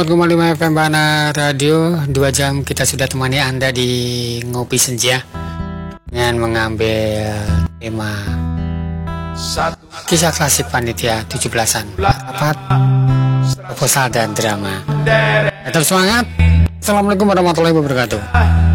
1,5 FM Bana Radio. 2 jam kita sudah temani Anda di Ngopi Senja dengan mengambil tema kisah klasik panitia 17-an, rapat, proposal dan drama. Tetap semangat. Assalamualaikum warahmatullahi wabarakatuh.